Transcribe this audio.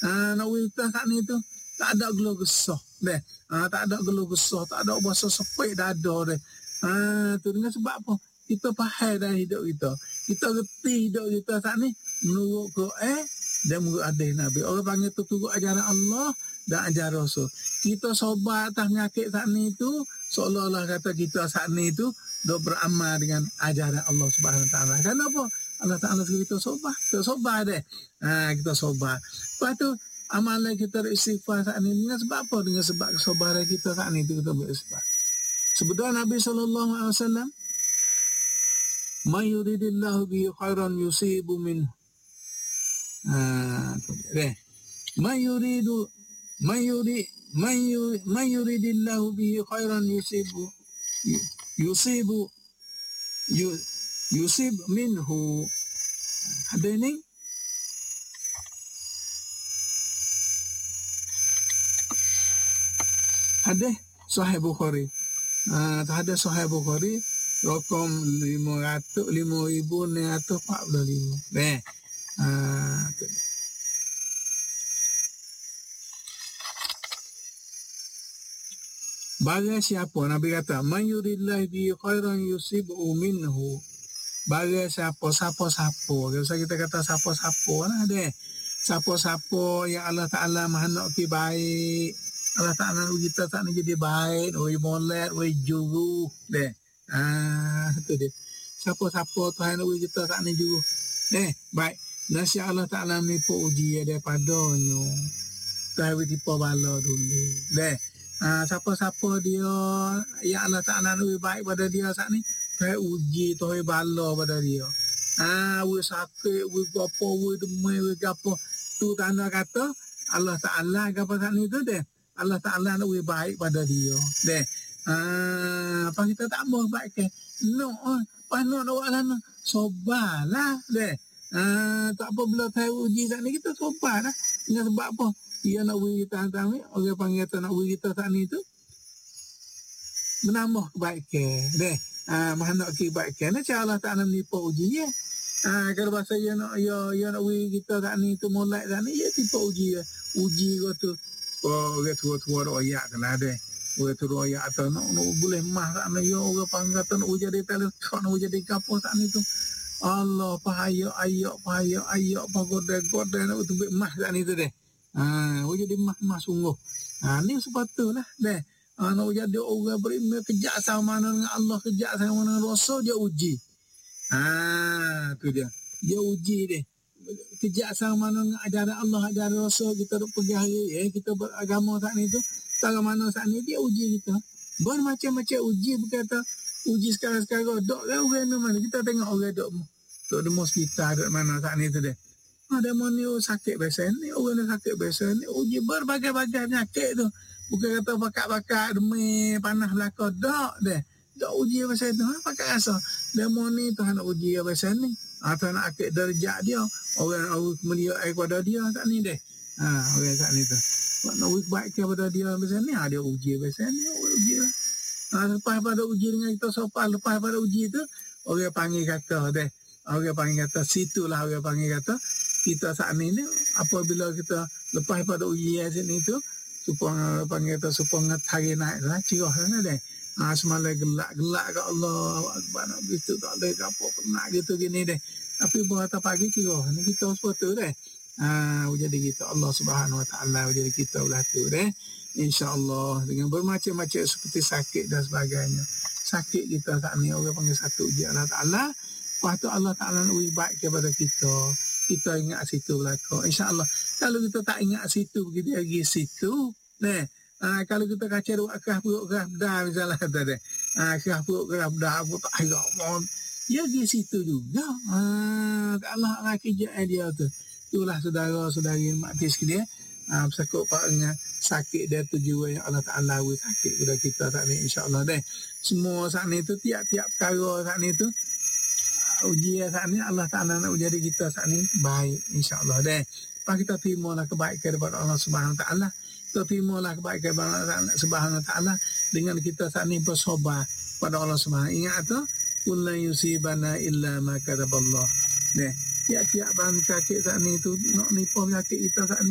Nak kita saat ni tu tak ada geluh gesah deh. Tak ada geluh gesah, tak ada bahasa sepik dada deh. Tu dengan sebab apa? Kita faham dah hidup kita. Kita reti hidup kita saat ni menurut Quran dan menurut hadis Nabi. Orang panggil tu turut ajaran Allah dan ajaran Rasul. Kita sobat atas penyakit saat ni tu seolah-olah kata kita saat ni tu dah beramal dengan ajaran Allah Subhanahu Wa Taala. Kenapa? Allah Taala suruh kita sobat. Kita sobat deh. Kita sobat. Lepas tu amalan kita beristighfar saat ni dengan sebab apa? Dengan sebab kesabaran kita saat ni tu kita beristighfar. Sebenarnya Nabi SAW, "Man yuridillahu bihi khairan yusibu minhu." Man yuridillahu bihi khairan yusib minhu. Ada ini? Hadis Sahih Bukhari. Ada Sahih Bukhari rakam 5,645. Barang siapa Nabi kata man yuridillahu bihi khairan yusibu minhu. Barang siapa kalau kita kata siapa lah deh. Siapa yang Allah Taala maha nak ki baik, Allah Taala kita tak nak jadi baik, oi molek, oi juru deh. Tu dia. Siapa Tuhan kita tak nak juru. Baik. Nasi Allah Taala menipu uji daripadanya. Tahu tipu bala dulu. Siapa dia yang Allah Taala lebih baik pada dia saat ni, tahu uji, tahu bala pada dia. We sakit, we apa, we demai, we apa. Tu tanda kata Allah Taala apa saat ni tu deh. Allah Taala lebih baik pada dia. Apa kita tak mau baik ke? No, panok nak buat sobarlah deh. Tak apa bila tahu uji saat ni kita sobarlah. Dengan sebab apa? Dia nak beri kita hantar ni, orang panggil kita nak beri kita saat ni tu menambah kebaikan deh. Maha nak kebaikan. Macam Allah Taala menipu uji ya. Kalau bahasa dia nak beri kita saat ni tu mulai saat ni, ya tipu uji ya. Uji kau tu orang tua royak kena deh. Orang tua royak atau nak boleh mah saat ni ya, orang panggil kata nak jadi telefon, nak jadi kapal saat ni tu. Allah pahaya pagoda nak tu mah saat ni tu deh. Jadi mah sungguh. Ni sepatutlah deh. Nak jadi orang berilmu kejak sama dengan Allah, kejak sama dengan Rasul, dia uji. Tu dia. Dia uji deh. Kejak sama dengan ajaran Allah, ajaran Rasul, kita duk pergi hari, kita beragama saat ni tu, tak mana saat ni dia uji kita. Bermacam-macam uji, berkata uji sekarang-sekarang dok lah orang mana. Kita tengok orang dok di hospital dok mana saat ni tu deh. Ada mana sakit biasa ni, orang yang sakit biasa ni, uji berbagai-bagai penyakit tu. Bukan kata bakat-bakat, demi, panas belakang, tak deh. Tak uji biasa tu, pakat rasa. Demo ni Tuhan nak uji biasa ni. Tuhan nak akik darjat dia. Orang kemudian kepada dia tak ni deh. Orang tak ni tu. Nak baik kepada dia biasa ni, dia uji biasa ni, uji lah. Lepas pada uji dengan kita sopan, lepas pada uji tu, orang panggil kata deh. Orang panggil kata, situlah orang panggil kata, kita saat ni apabila kita lepas pada ujian sini tu supaya panggil tu supaya hari naik lah cirah sana deh. Semalam gelak ke Allah akbar nak gitu tak boleh apa pernah gitu gini deh. Tapi buat pagi cirah ni kita sepatu deh. Jadi kita Allah Subhanahu Wa Taala jadi kita ulah tu deh. Insya-Allah dengan bermacam-macam seperti sakit dan sebagainya. Sakit kita saat ni orang panggil satu ujian Allah Taala. Lepas tu Allah Taala nak beri baik kepada kita ingat situ belakang. InsyaAllah. Kalau kita tak ingat situ, begitu lagi situ. Kalau kita kacau buat kerah perut kerah dah, misalnya kata dia. Kerah perut kerah dah, aku tak agak mohon. Dia pergi situ juga. Allah lah kejap dia tu. Itulah saudara-saudari mati sekalian. Bersakut pak dengan sakit dia tu jiwa yang Allah Ta'ala sakit kepada kita saat ni. InsyaAllah deh. Semua saat ni tu, tiap-tiap perkara saat ni tu, ujian saat ni Allah Ta'ala nak jadi kita saat ni baik insyaAllah deh. Lepas kita terimalah kebaikan daripada Allah Subhanahu Wa Ta'ala, kita terimalah kebaikan daripada Allah Subhanahu Wa Ta'ala dengan kita saat ni bersobar pada Allah Subhanahu. Ingat tu kullu yusibana illa ma kataballah deh. Tiap-tiap bahan sakit saat ni tu nak nipu sakit kita saat ni